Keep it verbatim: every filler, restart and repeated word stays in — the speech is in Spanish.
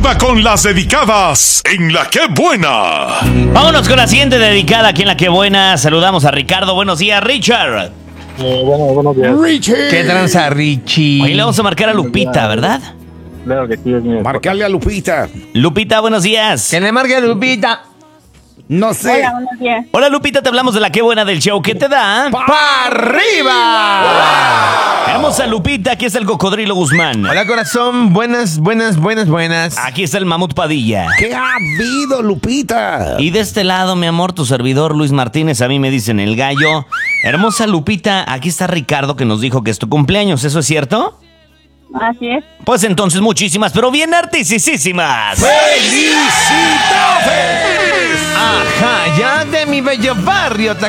Arriba con las dedicadas en La Qué Buena. Vámonos con la siguiente dedicada aquí en La Qué Buena. Saludamos a Ricardo. Buenos días, Richard. Eh, bueno, buenos días. Richie. ¿Qué tranza, Richie? Hoy le vamos a marcar a Lupita, ¿verdad? Claro que sí, es mi esposa. Marcarle a Lupita. Lupita, buenos días. Que le marque a Lupita. No sé. Hola, buenos días. Hola, Lupita, te hablamos de La Qué Buena del show. ¿Qué te da? ¡Pa' arriba! Hermosa Lupita, aquí está el Cocodrilo Guzmán. Hola, corazón. Buenas, buenas, buenas, buenas. Aquí está el Mamut Padilla. ¿Qué ha habido, Lupita? Y de este lado, mi amor, tu servidor Luis Martínez, a mí me dicen el gallo. Hermosa Lupita, aquí está Ricardo que nos dijo que es tu cumpleaños, ¿eso es cierto? Así es. Pues entonces muchísimas, pero bien artisísimas. ¡Felicidades! Ajá, ya de mi bello barrio te